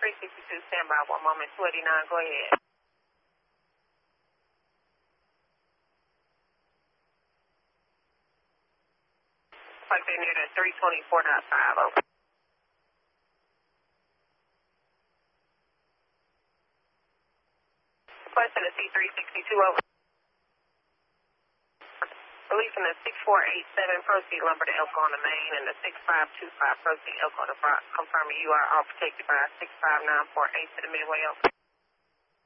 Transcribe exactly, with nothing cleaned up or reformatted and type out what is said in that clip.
three sixty-two, stand by one moment, two eighty-nine, go ahead. Like they're near the three twenty-four point five, over. Requesting a C three sixty-two, over. Releasing the six four eight seven, proceed lumber to Elko on the main, and the six five two five, proceed Elko on the front. Confirming you are all protected by six five nine four eight to the midway, over.